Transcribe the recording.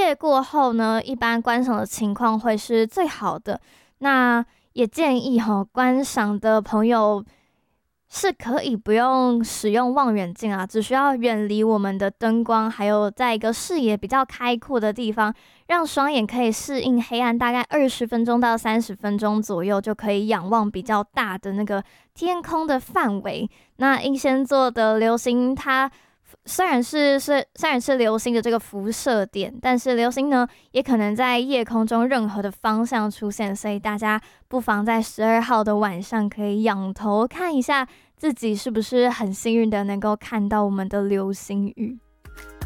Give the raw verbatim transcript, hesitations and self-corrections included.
夜过后呢，一般观赏的情况会是最好的。那也建议哈，观赏的朋友是可以不用使用望远镜啊，只需要远离我们的灯光，还有在一个视野比较开阔的地方，让双眼可以适应黑暗，大概二十分钟到三十分钟左右，就可以仰望比较大的那个天空的范围。那英仙座的流星，它虽然是是虽然是流星的这个辐射点，但是流星呢，也可能在夜空中任何的方向出现，所以大家不妨在十二号的晚上可以仰头看一下自己是不是很幸运的能够看到我们的流星雨。